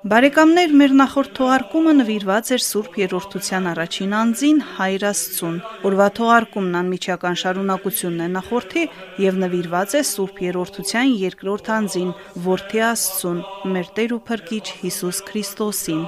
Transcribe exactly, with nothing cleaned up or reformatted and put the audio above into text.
Բարեկամներ, մեր նախորդ թողարկումը նվիրված էր Սուրբ Երրորդության առաջին անձին Հայր Աստծուն։ Օրվա թողարկումն անմիջական շարունակությունն է նախորդի եւ նվիրված է Սուրբ Երրորդության երկրորդ անձին Որդի Աստծուն, մեր Տեր ու Փրկիչ Հիսուս Քրիստոսին։